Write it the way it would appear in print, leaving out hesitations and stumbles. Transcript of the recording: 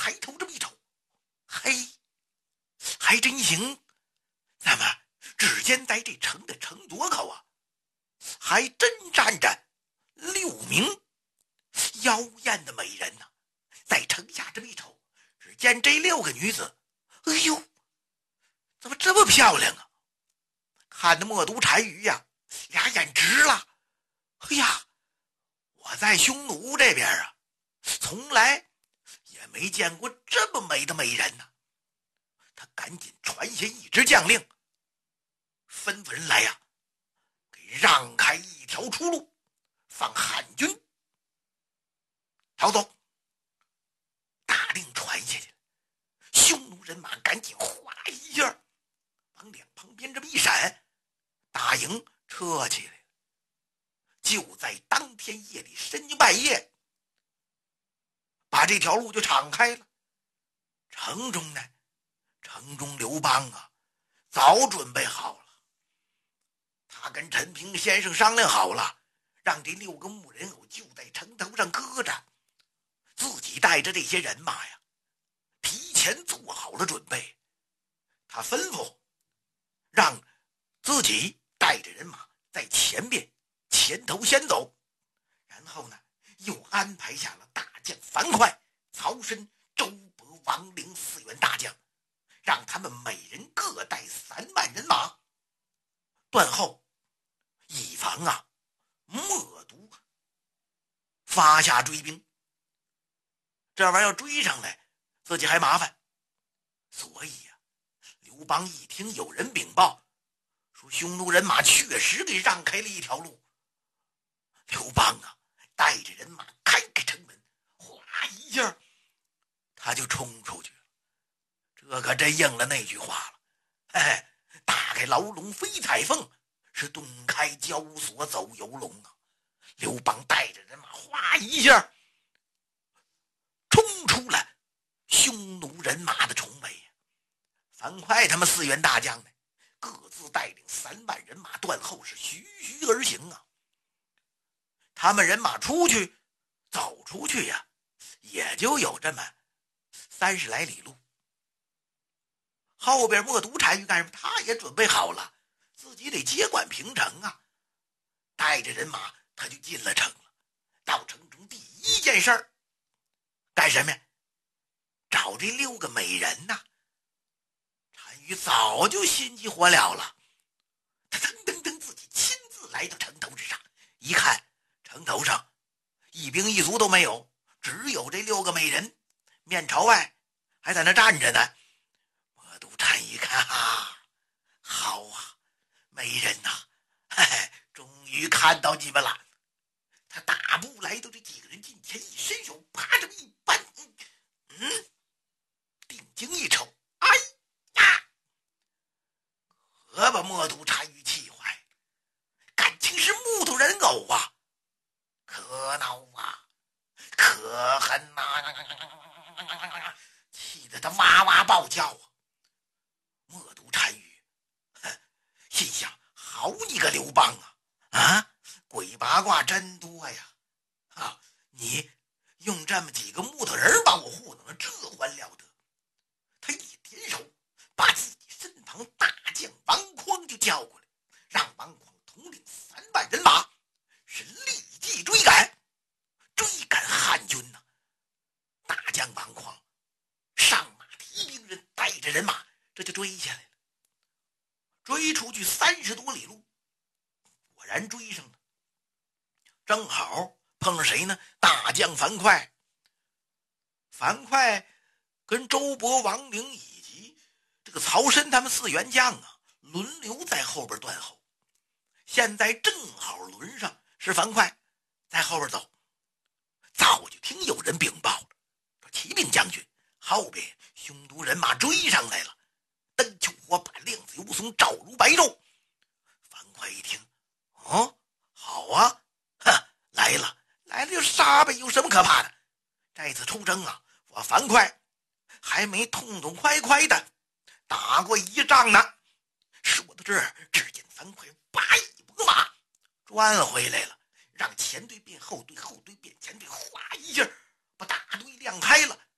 抬头这么一瞅，嘿，还真行。那么只见在这城的城垛口啊，还真站着6名妖艳的美人呢。在城下这么一瞅，只见这6个女子，哎呦，怎么这么漂亮啊？看得默读单于呀，俩眼直了。哎呀，我在匈奴这边啊，从来也没见过这么美的美人呢。他赶紧传下一支将令，吩咐人来呀，给让开一条出路，放汉军逃走。大令传下去了，匈奴人马赶紧哗一下往两旁边这么一闪，大营撤起来了。就在当天夜里深更半夜，把这条路就敞开了。城中刘邦啊，早准备好了。他跟陈平先生商量好了，让这6个木人偶就在城头上搁着，自己带着这些人马呀，提前做好了准备。他吩咐让自己带着人马在前头先走，然后呢，又安排下了大将樊哙、曹参、周勃、王陵4员大将，让他们每人各带3万人马，断后，以防啊默读发下追兵。这玩意儿要追上来，自己还麻烦。所以呀，刘邦一听有人禀报说匈奴人马确实给让开了一条路，刘邦啊，带着人马开城门，哗一下他就冲出去了。这可真应了那句话了，打开牢笼飞彩凤，是顿开交锁走游龙啊。刘邦带着人马哗一下冲出了匈奴人马的重围。樊哙他们4员大将呢，各自带领3万人马断后，是徐徐而行啊。他们人马走出去呀，也就有这么30来里路。后边默读单于干什么？他也准备好了，自己得接管平城啊。带着人马他就进了城了。到城中第一件事儿干什么呀？找这6个美人呐。单于早就心急火燎了，他噔噔噔自己亲自来到城头之上，一看城头上一兵一卒都没有，只有这6个美人面朝外还在那站着呢。默读单一看啊，好啊，美人呐，终于看到你们了。他大步来到这几个人近前，一伸手，啪这么一扳，定睛一瞅，哎呀，可把默读单于气坏，感情是木头人偶啊，可恼啊，可恨呐，气得他哇哇暴叫啊。默读单于心想，好你个刘邦啊，鬼八卦真多呀！你用这么几个木头人把我糊弄了，这还了得！他一点手，把自己身旁大将王匡就叫过来，让王匡统领3万人马，是立即追赶汉军呐。大将王匡上马提兵人，带着人马这就追下来了。追出去30多里路，果然追上了。正好碰上谁呢？大将樊哙。樊哙跟周勃、王陵以及这个曹参他们4员将啊，轮流在后边断后。现在正好轮上是樊哙在后边走。早就听有人禀报了，说启禀将军，后边匈奴人马追上来了，灯球火把，亮子油松，照如白昼。樊哙一听，好啊，来了就杀呗，有什么可怕的？这次出征啊，我樊哙还没痛痛快快的打过一仗呢。说到这儿，只见樊哙拔一拨马转回来了，让前队变后队，后队变前队，哗一下把大队亮开了，